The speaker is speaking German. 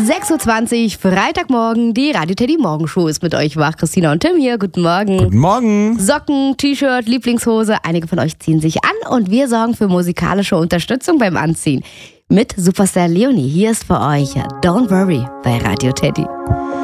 6.20 Uhr, Freitagmorgen, die Radio Teddy Morgenshow ist mit euch wach. Christina und Tim hier, guten Morgen. Guten Morgen. Socken, T-Shirt, Lieblingshose, einige von euch ziehen sich an und wir sorgen für musikalische Unterstützung beim Anziehen. Mit Superstar Leonie, hier ist für euch Don't Worry bei Radio Teddy.